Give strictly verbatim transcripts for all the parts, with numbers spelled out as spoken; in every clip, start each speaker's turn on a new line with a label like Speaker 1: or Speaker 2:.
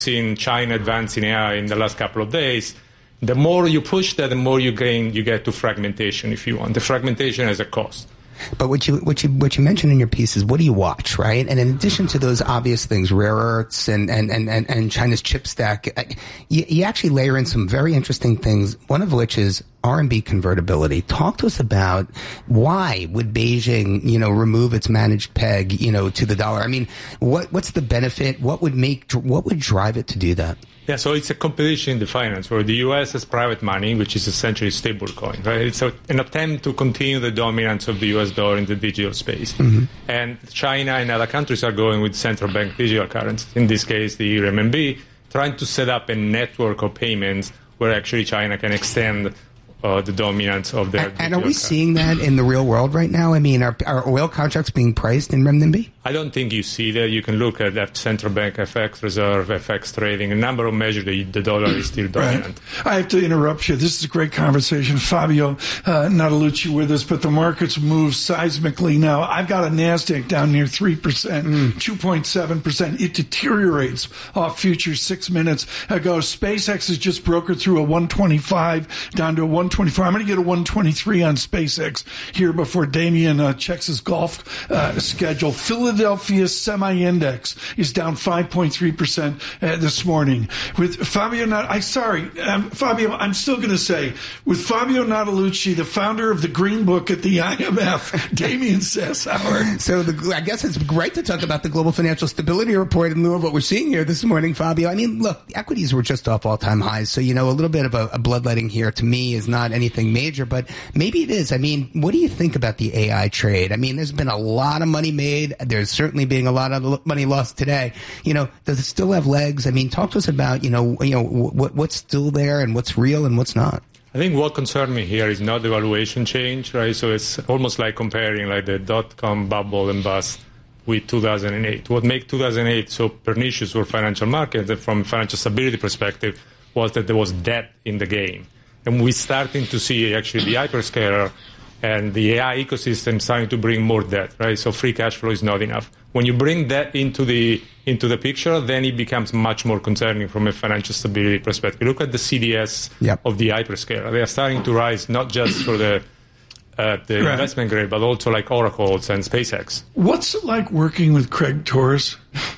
Speaker 1: seen China advance in A I in the last couple of days. The more you push that, the more you gain, you get to fragmentation, if you want. The fragmentation has a cost.
Speaker 2: But what you what you what you mentioned in your piece is, what do you watch, right? And in addition to those obvious things, rare earths and and and, and, and China's chip stack, you, you actually layer in some very interesting things. One of which is R M B convertibility. Talk to us about why would Beijing, you know, remove its managed peg, you know, to the dollar? I mean, what what's the benefit? What would make what would drive it to do that?
Speaker 1: Yeah, so it's a competition in the finance where the U S has private money, which is essentially stablecoin, right? It's a, an attempt to continue the dominance of the U S dollar in the digital space. Mm-hmm. And China and other countries are going with central bank digital currencies, in this case the renminbi, trying to set up a network of payments where actually China can extend Uh, the dominance of their.
Speaker 2: And, and are we currency. seeing that in the real world right now? I mean, are, are oil contracts being priced in renminbi?
Speaker 1: I don't think you see that. You can look at that central bank F X reserve, F X trading, a number of measures. The, the dollar is still dominant.
Speaker 3: Right. I have to interrupt you. This is a great conversation. Fabio uh, Natalucci with us, but the markets move seismically now. I've got a NASDAQ down near three percent, mm. two point seven percent. It deteriorates off futures six minutes ago. SpaceX has just brokered through a one twenty-five down to a one twenty-four. I'm going to get a one twenty-three on SpaceX here before Damien uh, checks his golf uh, schedule. Philadelphia Semi-Index is down five point three percent uh, this morning. With Fabio, Not- I sorry, um, Fabio, I'm still going to say, with Fabio Natalucci, the founder of the Green Book at the I M F, Damien Sassower.
Speaker 2: So the, I guess it's great to talk about the Global Financial Stability Report in lieu of what we're seeing here this morning, Fabio. I mean, look, equities were just off all-time highs, so, you know, a little bit of a, a bloodletting here to me is not anything major, but maybe it is. I mean, what do you think about the A I trade? I mean, there's been a lot of money made. There's certainly being a lot of money lost today. You know, does it still have legs? I mean, talk to us about, you know, you know, what what's still there and what's real and what's not.
Speaker 1: I think what concerns me here is not the valuation change, right? So it's almost like comparing like the dot-com bubble and bust with two thousand eight. What made two thousand eight so pernicious for financial markets and from a financial stability perspective was that there was debt in the game. And we're starting to see actually the hyperscaler and the A I ecosystem starting to bring more debt, right? So free cash flow is not enough. When you bring that into the into the picture, then it becomes much more concerning from a financial stability perspective. Look at the C D S yep. of the hyperscaler. They are starting to rise not just for the uh, the right. investment grade, but also like Oracle and SpaceX.
Speaker 3: What's it like working with Craig Torres?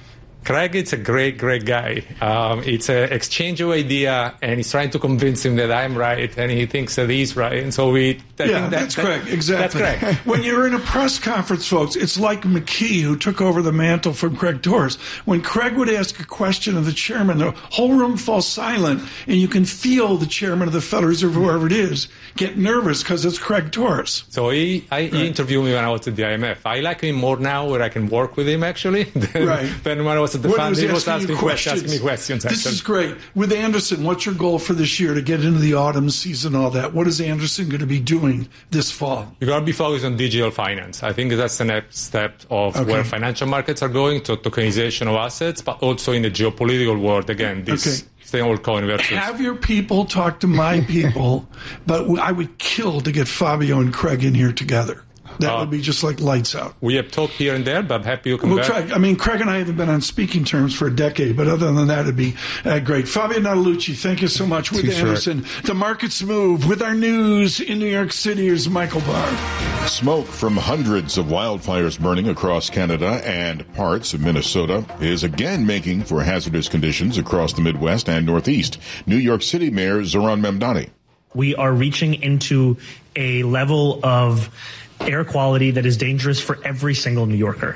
Speaker 1: Craig is a great, great guy. Um, it's an exchange of idea, and he's trying to convince him that I'm right, and he thinks that he's right. And so we... I
Speaker 3: yeah,
Speaker 1: think that,
Speaker 3: that's
Speaker 1: that,
Speaker 3: Craig. Exactly.
Speaker 1: That's Craig.
Speaker 3: When you're in a press conference, folks, it's like McKee, who took over the mantle from Craig Torres. When Craig would ask a question of the chairman, the whole room falls silent, and you can feel the chairman of the Federal Reserve, whoever it is, get nervous because it's Craig Torres.
Speaker 1: So he, I, right. he interviewed me when I was at the I M F. I like him more now where I can work with him, actually, than,
Speaker 3: right.
Speaker 1: than when I was at the
Speaker 3: when
Speaker 1: fund.
Speaker 3: He
Speaker 1: was asking,
Speaker 3: questions.
Speaker 1: asking me questions.
Speaker 3: This
Speaker 1: actually.
Speaker 3: is great. With Anderson, what's your goal for this year to get into the autumn season, all that? What is Anderson going to be doing this fall?
Speaker 1: You're going to be focused on digital finance. I think that's the next step of okay. where financial markets are going, to tokenization of assets, but also in the geopolitical world. Again, this okay. stablecoin versus...
Speaker 3: Have your people talk to my people, but I would kill to get Fabio and Craig in here together. That uh, would be just like lights out.
Speaker 1: We have talked here and there, but I'm happy you come
Speaker 3: we'll
Speaker 1: back.
Speaker 3: Try. I mean, Craig and I haven't been on speaking terms for a decade, but other than that, it'd be uh, great. Fabio Natalucci, thank you so much. With Too Anderson, short. The markets move. With our news in New York City, here's Michael Barr.
Speaker 4: Smoke from hundreds of wildfires burning across Canada and parts of Minnesota is again making for hazardous conditions across the Midwest and Northeast. New York City Mayor Zohran Mamdani.
Speaker 5: We are reaching into a level of air quality that is dangerous for every single New Yorker.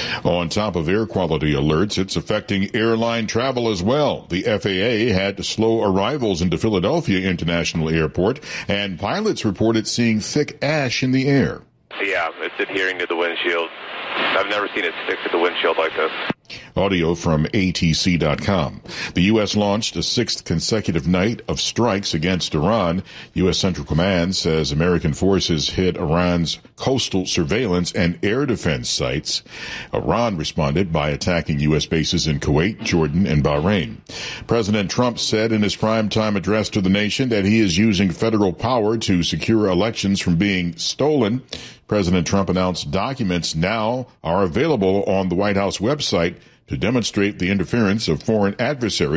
Speaker 4: On top of air quality alerts, it's affecting airline travel as well. The F A A had to slow arrivals into Philadelphia International Airport, and pilots reported seeing thick ash in the air.
Speaker 6: Yeah, it's adhering to the windshield. I've never seen it stick to the windshield like this.
Speaker 4: Audio from A T C dot com. The U S launched a sixth consecutive night of strikes against Iran. U S Central Command says American forces hit Iran's coastal surveillance and air defense sites. Iran responded by attacking U S bases in Kuwait, Jordan, and Bahrain. President Trump said in his primetime address to the nation that he is using federal power to secure elections from being stolen. President Trump announced documents now are available on the White House website to demonstrate the interference of foreign adversaries